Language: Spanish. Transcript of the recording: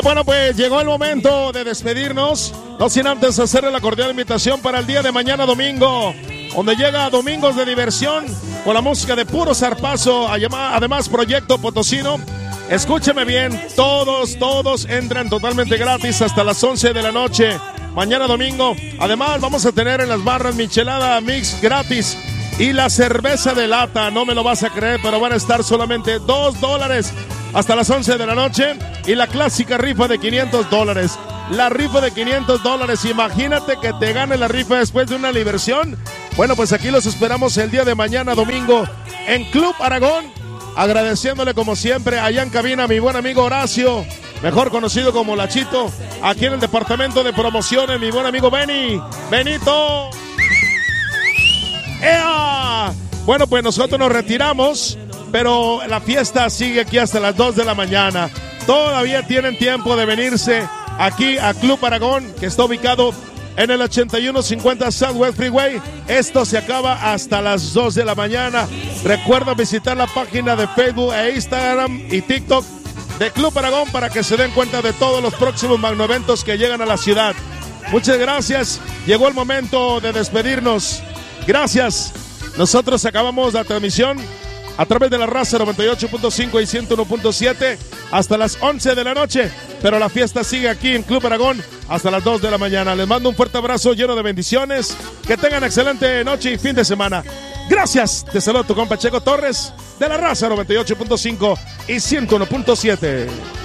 Bueno, pues llegó el momento de despedirnos, no sin antes hacerle la cordial invitación para el día de mañana domingo, donde llega Domingos de Diversión con la música de Puro Zarpazo, además Proyecto Potosino. Escúcheme bien, todos entran totalmente gratis hasta las 11 de la noche, mañana domingo. Además vamos a tener en las barras michelada mix gratis y la cerveza de lata, no me lo vas a creer, pero van a estar solamente $2 hasta las 11 de la noche, y la clásica rifa de $500. La rifa de $500, imagínate que te gane la rifa después de una diversión. Bueno, pues aquí los esperamos el día de mañana domingo en Club Aragón, agradeciéndole como siempre allá en cabina a mi buen amigo Horacio, mejor conocido como Lachito, aquí en el departamento de promociones, mi buen amigo Benito. ¡Ea! Bueno, pues nosotros nos retiramos, pero la fiesta sigue aquí hasta las 2 de la mañana. Todavía tienen tiempo de venirse aquí a Club Aragón, que está ubicado en el 8150 Southwest Freeway. Esto se acaba hasta las 2 de la mañana. Recuerda visitar la página de Facebook e Instagram y TikTok de Club Aragón para que se den cuenta de todos los próximos magnoeventos que llegan a la ciudad. Muchas gracias. Llegó el momento de despedirnos. Gracias. Nosotros acabamos la transmisión a través de la raza 98.5 y 101.7 hasta las 11 de la noche, pero la fiesta sigue aquí en Club Aragón hasta las 2 de la mañana. Les mando un fuerte abrazo lleno de bendiciones, que tengan excelente noche y fin de semana. Gracias, te saludo tu compa Checo Torres de la raza 98.5 y 101.7.